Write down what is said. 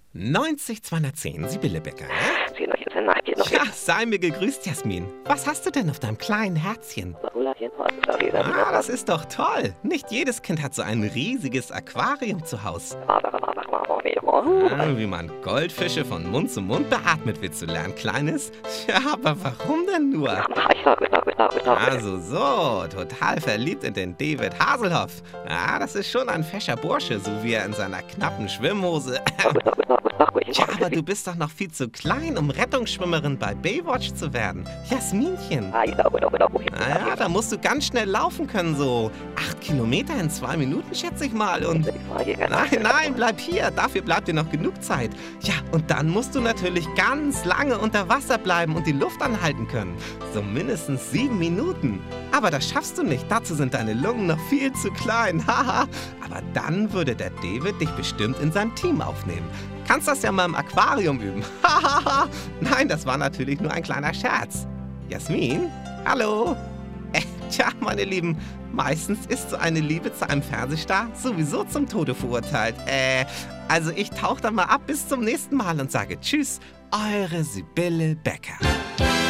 90 210, Sibylle Becker, ja? Zehnerchen, nein, geht noch Ja, sei mir gegrüßt, Jasmin. Was hast du denn auf deinem kleinen Herzchen? Ah, das ist doch toll. Nicht jedes Kind hat so ein riesiges Aquarium zu Hause. Wie man Goldfische von Mund zu Mund beatmet, willst du lernen, Kleines? Ja, aber warum denn nur? Also so, total verliebt in den David Hasselhoff. Ja, das ist schon ein fescher Bursche, so wie er in seiner knappen Schwimmhose. Tja, aber du bist doch noch viel zu klein, um Rettungsschwimmerin bei Baywatch zu werden. Jasminchen. Naja, da musst du ganz schnell laufen können, so 8 Kilometer in 2 Minuten, schätze ich mal. Und nein, bleib hier, dafür bleibt dir noch genug Zeit. Ja, und dann musst du natürlich ganz lange unter Wasser bleiben und die Luft anhalten können. So mindestens 7 Minuten. Aber das schaffst du nicht, dazu sind deine Lungen noch viel zu klein. Haha. Aber dann würde der David dich bestimmt in sein Team aufnehmen. Kannst das ja mal im Aquarium üben. Hahaha. Nein, das war natürlich nur ein kleiner Scherz. Jasmin? Hallo? Tja, meine Lieben, meistens ist so eine Liebe zu einem Fernsehstar sowieso zum Tode verurteilt. Also ich tauche dann mal ab bis zum nächsten Mal und sage Tschüss, eure Sibylle Becker.